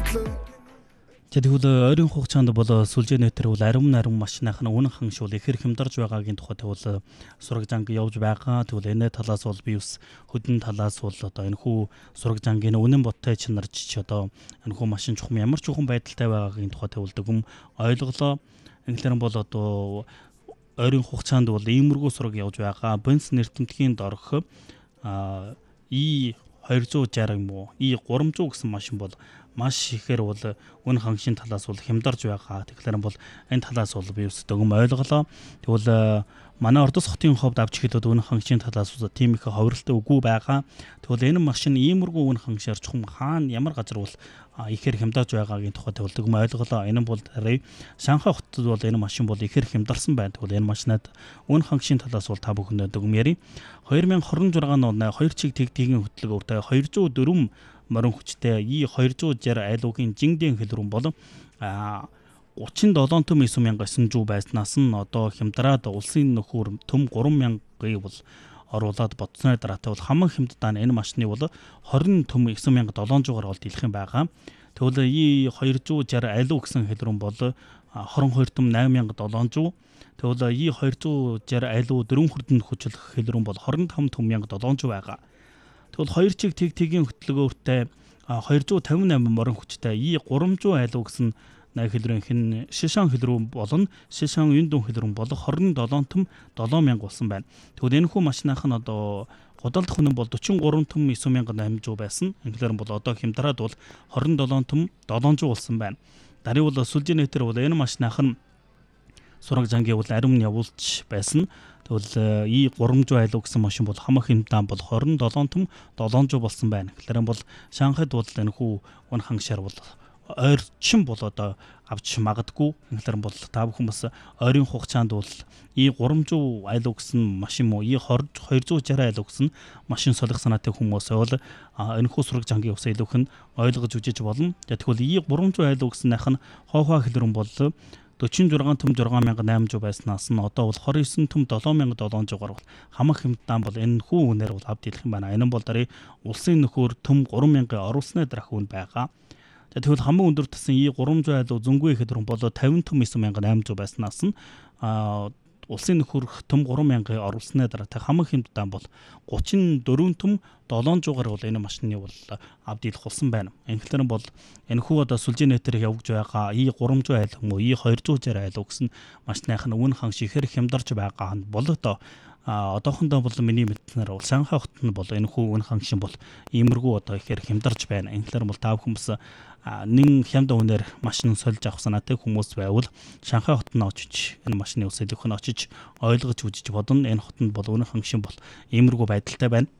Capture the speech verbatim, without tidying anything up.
Тэгвэл ойрын хугацаанд бол сүлжээ нэтер бол ариун ариун машиных нь үнэн ханшуул ихэр хямдарч байгаагийн тухай тэгвэл сураг занг явж байгаа. Тэгвэл энэ талаас бол би ус хөдөн талаас бол одоо энэ хүү сураг зангийн үнэн боттой чанарч ч одоо энэ хүү машин чухам ямар чухам байдалтай байгаагийн тухай тэгвэл дүгм ойлголоо. Инглер нь бол одоо ойрын хугацаанд бол иймэрхүү сураг явж байгаа. Бенц нэртэмтгийн дорх а и хоёр шестой юм уу? И гурван зуун гэсэн машин бол маш ихээр бол үн хангшийн талаас бол хямдарж байгаа. Тэгэхээр бол энэ талаас бол би өс дөгм ойлголоо. Тэгвэл манай Ордос хотын ховд авч ихэд үн хангшийн талаас бол тийм их ховролтой үгүй байгаа. Тэгвэл энэ машин иймэрхүү үн хангшаар чухам хаана ямар газар бол ихээр хямдарж байгаагийн тухай тэгвэл дөгм ойлголоо. Энэ бол Шанхай хотод бол энэ машин бол ихээр хямдарсан байна. Тэгвэл энэ машинад үн хангшийн талаас бол та бүхэнд дөгм яри. две тысячи двадцать шесть онд хоёр чиг тэгтгийн хөтөлбөртэй двести четыре морин хүчтэй И two sixty айлуугийн жингдийн хэлрүүн бол thirty-seven том нine thousand нine hundred байснаас нь одоо хямдраад улсын нөхөр төм three thousand бол оруулаад бодсны дараатай бол хамаг хямддаа энэ машины бол twenty төм nine thousand seven hundred бол дийлэх юм байгаа. Тэгвэл И two sixty айлуу гэсэн хэлрүүн бол twenty-two төм eight thousand seven hundred. Тэгвэл И two sixty айлуу дөрвөн хүрдэнд хүчлэх хэлрүүн бол twenty-five төм seven thousand seven hundred байгаа. Тэгвэл хоёр чиг тэг-тэгийн хөтөлбөртэй two fifty-eight морин хүчтэй И three hundred айлуу гэсэн хэлрүүн хэн Шишан хэлрүүн болон Шишан Юндун хэлрүүн бол twenty-seven төм seven thousand болсон байна. Тэгвэл энэ хүү машинах нь одоо гудалдах үнэн бол forty-three төм nine thousand eight hundred байсан. Инглер бол одоо хямдраад бол twenty-seven төм seven hundred болсон байна. Дарыг бол сүлжээ нэтер бол энэ машинах нь сураг зангийн бол ариун явуулж байсан. Тэгвэл И three hundred айлуу гэсэн машин бол хамаг хэмтэн бол twenty-seven төм seven hundred болсон байна. Тэгэхээр бол Шанхайд бол энэ хүү үн хангшаар бол ойрчин бол одоо авч магадгүй. Тэгэхээр бол та бүхэн бас ойрын хугацаанд бол И three hundred айлуу гэсэн машин муу И two sixty айлуу гэсэн машин солих санаатай хүмүүс бол энэ хүү сураг жангийн усаа илүүх нь ойлгож үжиж болно. Тэгвэл И three hundred айлуу гэснийх нь хоохоо хэлрэн бол forty-six төм six thousand eight hundred байснаас нь одоо бол twenty-nine төм seven thousand seven hundred бол хамаг хэмтэн бол энэ хүү үнээр бол авд дийлэх юм байна. Энэ бол дарыг улсын нөхөр төм three thousand оруулсны дараах үн байгаа. Тэгвэл хамаг өндөр тасан И three hundred айлуу зөнгөө хэлрэн бол fifty төм nine thousand eight hundred байснаас нь улсын нөхөр төм three thousand оруулсны дараа хамаг хэмтэн бол thirty-four төм seven hundred бол энэ машины бол авд дийлэх болсон байна. Инглер бол энэ хүү одоо сүлжээ нэтер явж байгаа И three hundred айлуу мөн И two sixty айлуу гэсэн машиных нь үн ханш ихэр хямдарч байгаа нь бол одоо одоохондоо бол миний мэдснээр бол Шанхай хотод нь бол энэ хүү үн ханшин бол иймэрхүү одоо ихэр хямдарч байна. Инглер бол та бүхэн бас нэн хямд үнээр машин сольж авах санаатай хүмүүс байвал Шанхай хотод нь очиж энэ машины ус илүүх нь очиж ойлгож үзэж бодно. Энэ хотод бол үн ханшин бол иймэрхүү байдалтай байна.